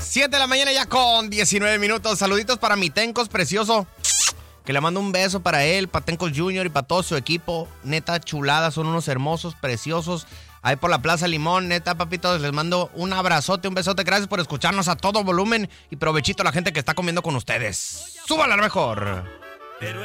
7 de la mañana ya con 19 minutos. Saluditos para mi Tencos precioso. Que le mando un beso para él, para Tencos Junior y para todo su equipo. Neta, chulada, son unos hermosos, preciosos. Ahí por la Plaza Limón, neta, papitos, les mando un abrazote, un besote. Gracias por escucharnos a todo volumen y provechito a la gente que está comiendo con ustedes. ¡Súbala mejor!